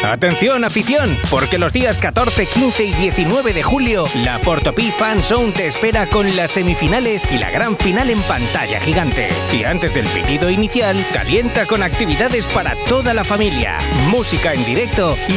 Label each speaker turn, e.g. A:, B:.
A: Atención, afición, porque los días 14, 15 y 19 de julio, la Portopí Fan Zone te espera con las semifinales y la gran final en pantalla gigante. Y antes del pitido inicial, calienta con actividades para toda la familia, música en directo y